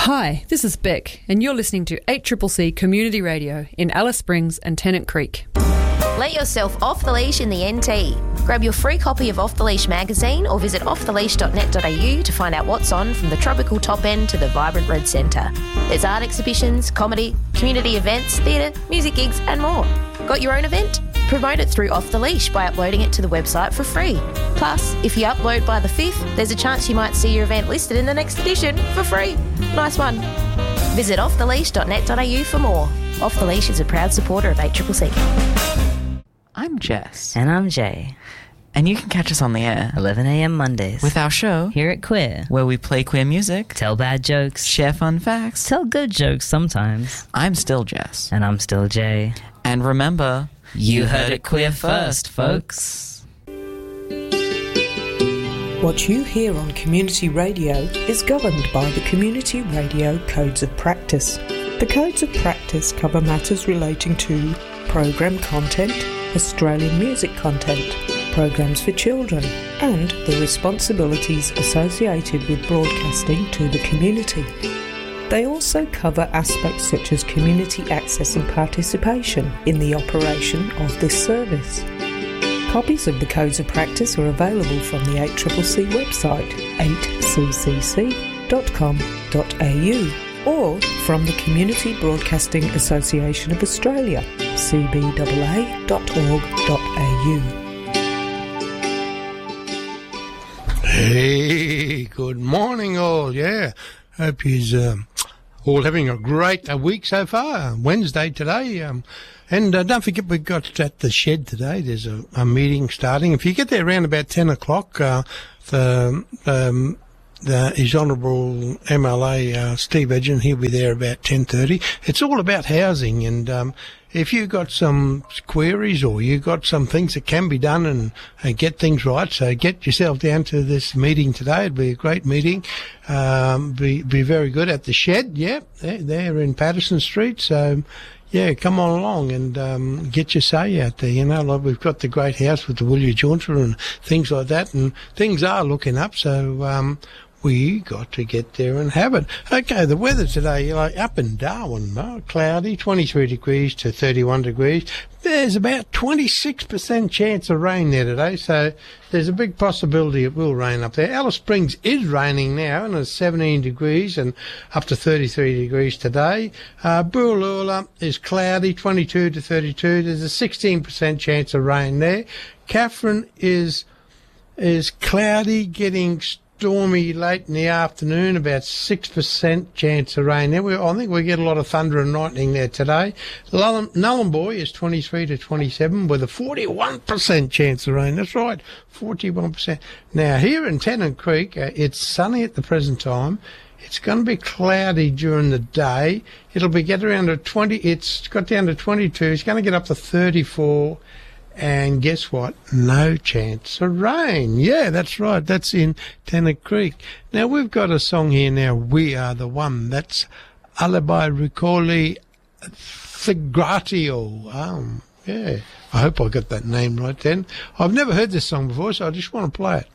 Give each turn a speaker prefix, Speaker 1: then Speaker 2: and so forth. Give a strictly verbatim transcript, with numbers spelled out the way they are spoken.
Speaker 1: Hi, this is Beck, and you're listening to eight C C C Community Radio in Alice Springs and Tennant Creek.
Speaker 2: Let yourself off the leash in the N T. Grab your free copy of Off the Leash magazine or visit off the leash dot net dot a u to find out what's on from the tropical top end to the vibrant Red Centre. There's art exhibitions, comedy, community events, theatre, music gigs and more. Got your own event? Promote it through Off the Leash by uploading it to the website for free. Plus, if you upload by the fifth, there's a chance you might see your event listed in the next edition for free. Nice one. Visit off the leash dot net dot a u for more. Off the Leash is a proud supporter of eight C C C.
Speaker 3: I'm Jess.
Speaker 4: And I'm Jay.
Speaker 3: And you can catch us on the air
Speaker 4: eleven a.m. Mondays
Speaker 3: with our show
Speaker 4: here at Queer,
Speaker 3: where we play queer music,
Speaker 4: tell bad jokes,
Speaker 3: share fun facts,
Speaker 4: tell good jokes sometimes.
Speaker 3: I'm still Jess.
Speaker 4: And I'm still Jay.
Speaker 3: And remember,
Speaker 4: you heard it queer first, folks.
Speaker 5: What you hear on Community Radio is governed by the Community Radio Codes of Practice. The Codes of Practice cover matters relating to program content, Australian music content, programs for children, and the responsibilities associated with broadcasting to the community. They also cover aspects such as community access and participation in the operation of this service. Copies of the Codes of Practice are available from the eight C C C website, eight c c c dot com dot a u, or from the Community Broadcasting Association of Australia, c b a a dot org dot a u.
Speaker 6: Hey, good morning all, yeah. Hope you're um, all having a great a week so far. Wednesday today. Um, and uh, don't forget we've got at the shed today, there's a, a meeting starting. If you get there around about ten o'clock, uh, the... Um, The, His Honourable M L A, uh, Steve Edgen, he'll be there about ten thirty. It's all about housing, and um, if you've got some queries or you've got some things that can be done and, and get things right, so get yourself down to this meeting today. It'll be a great meeting. Um, be, be very good at the shed, yeah, there, there in Patterson Street, so... Yeah, come on along and um, get your say out there. You know, like we've got the great house with the William Jaunter and things like that, and things are looking up, so um, we got to get there and have it. Okay, the weather today, like up in Darwin, oh, cloudy, twenty-three degrees to thirty-one degrees. There's about twenty-six percent chance of rain there today, so there's a big possibility it will rain up there. Alice Springs is raining now, and it's seventeen degrees and up to thirty-three degrees today. Uh, Booloola is cloudy, twenty-two to thirty-two. There's a sixteen percent chance of rain there. Catherine is is cloudy, getting stormy late in the afternoon, about six percent chance of rain there. We, I think we get a lot of thunder and lightning there today. Nhulunbuy is twenty-three to twenty-seven with a forty-one percent chance of rain. That's right, forty-one percent. Now, here in Tennant Creek, uh, it's sunny at the present time. It's going to be cloudy during the day. It'll be get around to twenty. It's got down to twenty-two. It's going to get up to thirty-four. And guess what? No chance of rain. Yeah, that's right. That's in Tennant Creek. Now, we've got a song here now, We Are the One. That's Alibi Ricoli Thigratio. Um, yeah, I hope I got that name right then. I've never heard this song before, so I just want to play it.